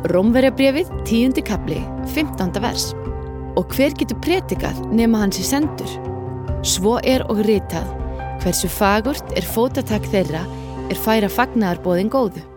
Rómverjabréfið, 10. kafli, 15. vers. Og hver getur predikað nema hann sé sendur? Svo og ritað, hversu fagurt fótatak þeirra færa fagnaðarboðin góðu.